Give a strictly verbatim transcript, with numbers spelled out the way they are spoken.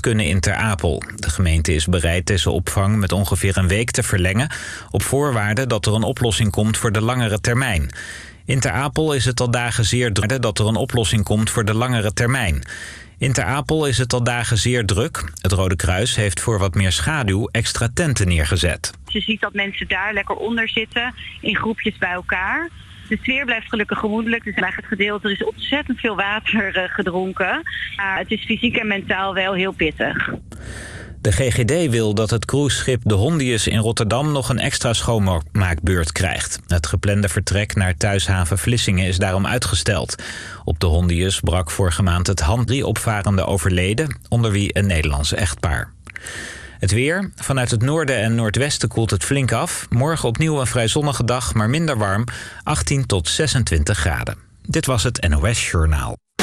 kunnen in Ter Apel. De gemeente is bereid deze opvang met ongeveer een week te verlengen, op voorwaarde dat er een oplossing komt voor de langere termijn. In Ter Apel is het al dagen zeer druk dat er een oplossing komt voor de langere termijn. In Ter Apel is het al dagen zeer druk. Het Rode Kruis heeft voor wat meer schaduw extra tenten neergezet. Je ziet dat mensen daar lekker onder zitten, in groepjes bij elkaar. De sfeer blijft gelukkig gemoedelijk. Dus eigenlijk het gedeelte, er is ontzettend veel water uh, gedronken. Uh, het is fysiek en mentaal wel heel pittig. De G G D wil dat het cruiseschip de Hondius in Rotterdam nog een extra schoonmaakbeurt krijgt. Het geplande vertrek naar thuishaven Vlissingen is daarom uitgesteld. Op de Hondius brak vorige maand het hand drie opvarenden overleden, onder wie een Nederlandse echtpaar. Het weer. Vanuit het noorden en noordwesten koelt het flink af. Morgen opnieuw een vrij zonnige dag, maar minder warm. achttien tot zesentwintig graden. Dit was het N O S Journaal.